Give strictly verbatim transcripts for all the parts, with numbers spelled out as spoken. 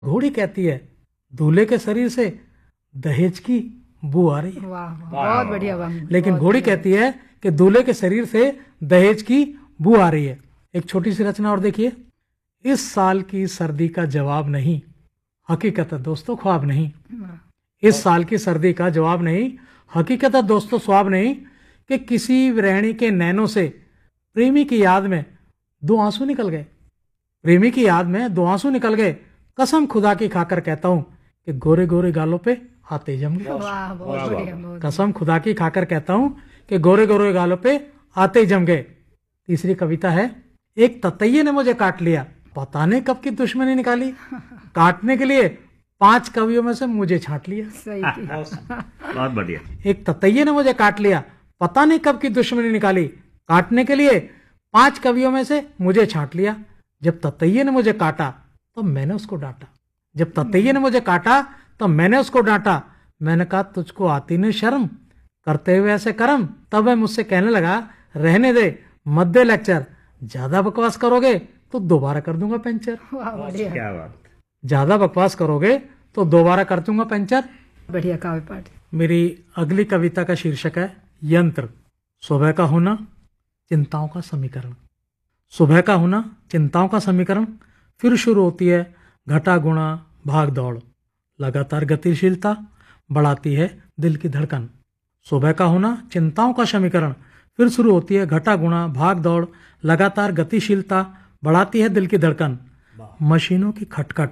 घोड़ी कहती है दूल्हे के शरीर से दहेज की बू आ रही है। वाह वाह, बहुत बढ़िया वाह। लेकिन घोड़ी कहती है कि दूल्हे के शरीर से दहेज की बू आ रही है। एक छोटी सी रचना और देखिए। इस साल की सर्दी का जवाब नहीं, हकीकत है दोस्तों ख्वाब नहीं। इस साल की सर्दी का जवाब नहीं, हकीकत है दोस्तों ख्वाब नहीं, कि किसी रहणी के नैनों से प्रेमी की याद में दो आंसू निकल गए। प्रेमी की याद में दो आंसू निकल गए। कसम खुदा की खाकर कहता हूं कि गोरे गोरे गालों पे आते जम गए। वाह, बहुत बढ़िया, बहुत कसम खुदा की खाकर कहता हूं कि गोरे गोरे गालों पे आते ही जम गए। तीसरी कविता है। एक ततैये ने मुझे काट लिया, पता नहीं कब की दुश्मनी निकाली, काटने के लिए पांच कवियों में से मुझे छांट लिया। सही की। बहुत बढ़िया। एक ततैये ने मुझे काट लिया, पता नहीं कब की दुश्मनी निकाली, काटने के लिए पांच कवियों में से मुझे छांट लिया। जब ततैये ने मुझे काटा तो मैंने उसको डांटा। जब ततैये ने मुझे काटा तो मैंने उसको डांटा। मैंने कहा तुझको आती नहीं शर्म, करते हुए ऐसे कर्म। तब वह मुझसे कहने लगा रहने दे, मत दे लेक्चर, ज्यादा बकवास करोगे तो दोबारा कर दूंगा पंचर। वाह, बढ़िया, क्या बात। ज्यादा बकवास करोगे तो दोबारा कर दूंगा पंचर। बढ़िया काव्य पाठ। मेरी अगली कविता का शीर्षक है यंत्र। सुबह का होना चिंताओं का समीकरण। सुबह का होना चिंताओं का समीकरण। फिर शुरू होती है घटा गुणा भाग दौड़। लगातार गतिशीलता बढ़ाती है दिल की धड़कन। सुबह का होना चिंताओं का समीकरण। फिर शुरू होती है घटा गुणा भाग दौड़। लगातार गतिशीलता बढ़ाती है दिल की धड़कन। मशीनों की खटखट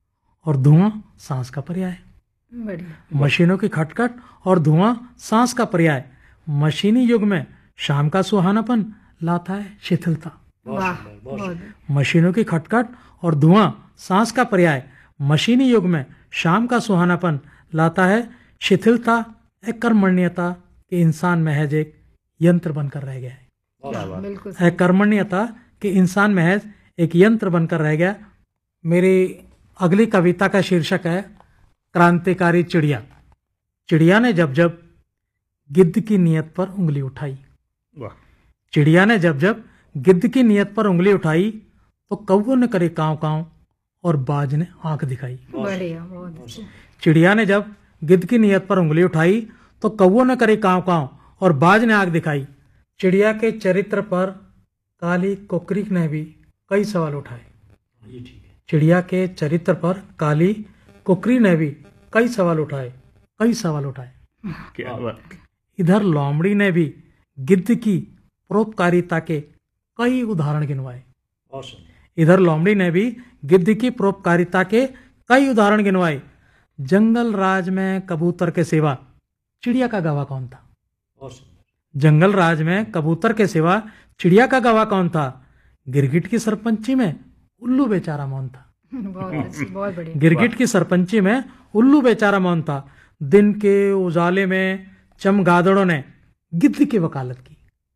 और धुआं सांस का पर्याय। बढ़िया। मशीनों की खटखट और धुआं सांस का पर्याय। मशीनी युग में शाम का सुहानापन लाता है शिथिलता। वाह, बहुत। मशीनों की खटखट और धुआं सांस का पर्याय। मशीनी युग में शाम का सुहानापन लाता है शिथिलता। अकर्मण्यता के इंसान महज एक यंत्र बनकर रह गया है। बिल्कुल। अकर्मण्यता के इंसान महज एक यंत्र बनकर रह गया। मेरी अगली कविता का शीर्षक है क्रांतिकारी चिड़िया। चिड़िया ने जब जब गिद्ध की नियत पर उंगली उठाई। चिड़िया ने जब जब गिद्ध की नियत पर उंगली उठाई तो कौवों ने करे कांव कांव और बाज ने आंख दिखाई। बढ़िया, बहुत अच्छा। चिड़िया ने जब गिद्ध की नियत पर उंगली उठाई तो कौवों ने करे कांव कांव और बाज ने आंख दिखाई। चिड़िया के चरित्र पर काली कोकरी ने भी कई सवाल उठाए। चिड़िया के चरित्र पर काली कोकरी ने भी कई सवाल उठाए कई सवाल उठाए क्या बात। इधर लोमड़ी ने भी गिद्ध की परोपकारिता के कई उदाहरण गिनवाए। इधर लोमड़ी ने भी गिद्ध की परोपकारिता के कई उदाहरण गिनवाए। जंगल राज में कबूतर के सिवा चिड़िया का गवाह कौन था? जंगल राज में कबूतर के सिवा चिड़िया का गवाह कौन था? गिरगिट की सरपंची में उल्लू बेचारा मौन था। बहुत अच्छी, बहुत बढ़िया। गिरगिट की सरपंची में उल्लू बेचारा मौन था। दिन के उजाले में चमगादड़ों ने गिद्ध की वकालत की।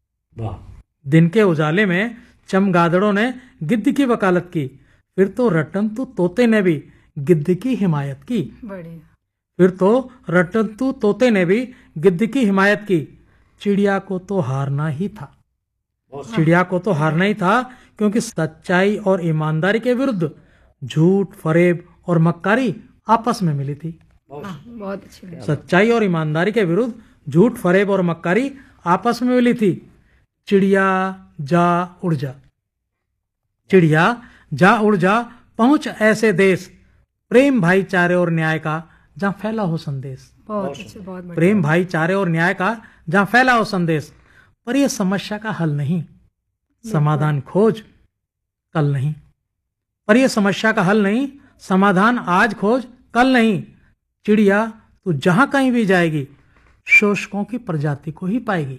दिन के उजाले में चमगादड़ों ने गिद्ध की वकालत की। फिर तो रटंतु तोते ने भी गिद्ध की हिमायत की। बढ़िया। फिर तो रटंतु तोते ने भी गिद्ध की हिमायत की। चिड़िया को तो हारना ही था। चिड़िया को तो हारना ही था क्योंकि सच्चाई और ईमानदारी के विरुद्ध झूठ, फरेब और मक्कारी आपस में मिली थी। बहुत अच्छी। सच्चाई और ईमानदारी के विरुद्ध झूठ, फरेब और मक्कारी आपस में मिली थी। चिड़िया जा उड़ जा, चिड़िया जा उड़ जा, पहुंच ऐसे देश, प्रेम भाईचारे और न्याय का जहां फैला हो संदेश। बहुत अच्छे, बहुत बढ़िया। प्रेम भाईचारे और न्याय का जहां फैला हो संदेश। पर यह समस्या का हल नहीं, समाधान खोज कल नहीं। पर यह समस्या का हल नहीं, समाधान आज खोज कल नहीं। चिड़िया तू जहां कहीं भी जाएगी शोषकों की प्रजाति को ही पाएगी।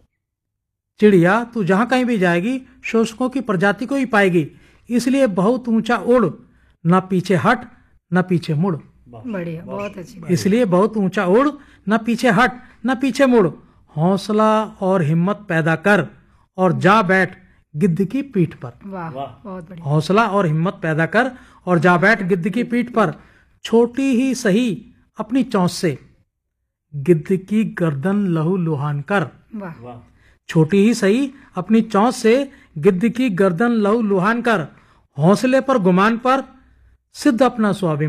चिड़िया तू जहां कहीं भी जाएगी शोषकों की प्रजाति को ही पाएगी। इसलिए बहुत ऊंचा उड़, न पीछे हट न पीछे मुड़। बढ़िया, बहुत अच्छी। इसलिए बहुत ऊंचा उड़, न पीछे हट न पीछे मुड़। हौसला और हिम्मत पैदा कर और जा बैठ गिद्ध की पीठ पर। वाह, बहुत बढ़िया। हौसला और हिम्मत पैदा कर और जा बैठ गिद्ध की पीठ पर। छोटी ही सही अपनी चोंच से गिद्ध की गर्दन लहू लुहान कर। वाह। छोटी ही सही अपनी चोंच से गिद्ध की गर्दन लहू लुहान कर। हौसले पर गुमान पर सिद्ध अपना स्वाभिमान